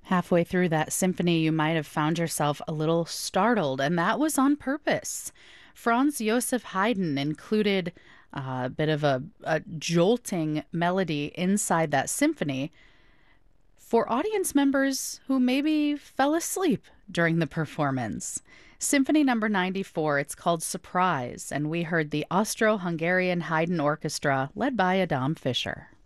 Halfway through that symphony, you might have found yourself a little startled, and that was on purpose. Franz Joseph Haydn included a bit of a jolting melody inside that symphony for audience members who maybe fell asleep during the performance. Symphony number 94, it's called Surprise, and we heard the Austro Hungarian Haydn Orchestra led by Adam Fischer.